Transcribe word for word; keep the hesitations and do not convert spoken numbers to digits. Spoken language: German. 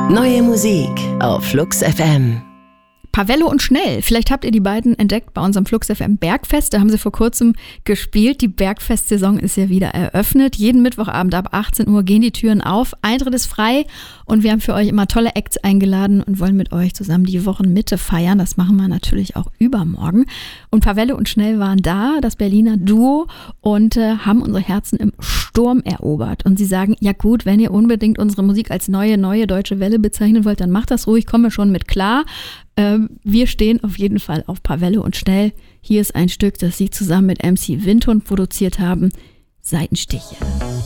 Neue Musik auf Flux F M. Pavello und Schnell, vielleicht habt ihr die beiden entdeckt bei unserem Flux F M Bergfest, da haben sie vor kurzem gespielt. Die Bergfest-Saison ist ja wieder eröffnet. Jeden Mittwochabend ab achtzehn Uhr gehen die Türen auf, Eintritt ist frei und wir haben für euch immer tolle Acts eingeladen und wollen mit euch zusammen die Wochenmitte feiern. Das machen wir natürlich auch übermorgen. Und Pavello und Schnell waren da, das Berliner Duo, und äh, haben unsere Herzen im Sturm erobert. Und sie sagen, ja gut, wenn ihr unbedingt unsere Musik als neue, neue deutsche Welle bezeichnen wollt, dann macht das ruhig, kommen wir schon mit klar. Wir stehen auf jeden Fall auf Pavello und Schnell. Hier ist ein Stück, das sie zusammen mit M C Windhund produziert haben. Seitenstiche.